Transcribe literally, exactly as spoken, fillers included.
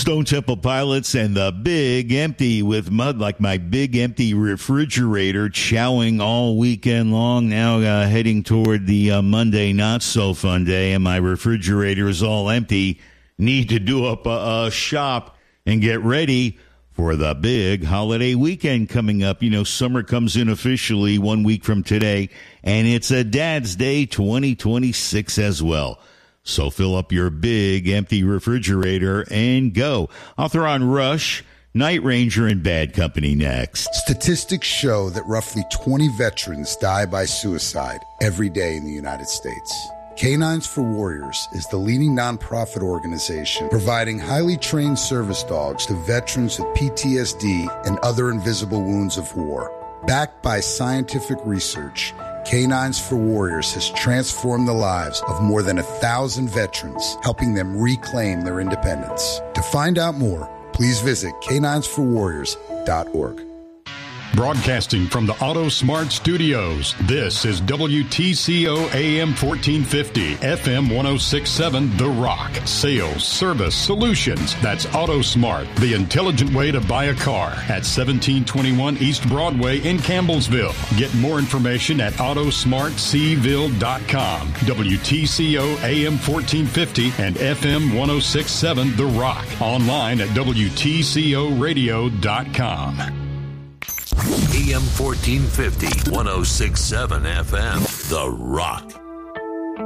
Stone Temple Pilots and the Big Empty with mud like my big empty refrigerator, chowing all weekend long. Now uh, heading toward the uh, Monday not so fun day, and my refrigerator is all empty. Need to do up a, a shop and get ready for the big holiday weekend coming up. You know, summer comes in officially one week from today, and it's a Dad's Day twenty twenty-six as well. So fill up your big empty refrigerator and go. Author on Rush, Night Ranger, and Bad Company next. Statistics show that roughly twenty veterans die by suicide every day in the United States. Canines for Warriors is the leading nonprofit organization providing highly trained service dogs to veterans with P T S D and other invisible wounds of war. Backed by scientific research, Canines for Warriors has transformed the lives of more than a thousand veterans, helping them reclaim their independence. To find out more, please visit canines for warriors dot org. Broadcasting from the Auto Smart Studios, this is W T C O A M fourteen fifty, F M ten sixty-seven, The Rock. Sales, service, solutions. That's Auto Smart, the intelligent way to buy a car at seventeen twenty-one East Broadway in Campbellsville. Get more information at auto smart c ville dot com. W T C O A M fourteen fifty and F M ten sixty-seven, The Rock. Online at W T C O radio dot com. A M fourteen fifty, ten sixty-seven F M, The Rock.